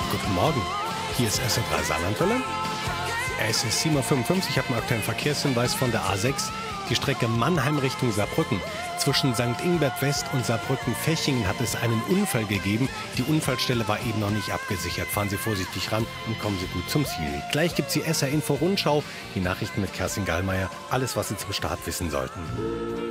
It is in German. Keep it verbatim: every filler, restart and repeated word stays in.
Guten Morgen, hier ist S R drei Saarlandwelle. Es ist sieben Uhr fünfundfünfzig, ich habe einen aktuellen Verkehrshinweis von der A sechs. Die Strecke Mannheim Richtung Saarbrücken. Zwischen Sankt Ingbert West und Saarbrücken-Fechingen hat es einen Unfall gegeben. Die Unfallstelle war eben noch nicht abgesichert. Fahren Sie vorsichtig ran und kommen Sie gut zum Ziel. Gleich gibt es die S R Info Rundschau, die Nachrichten mit Kerstin Gallmeier. Alles, was Sie zum Start wissen sollten.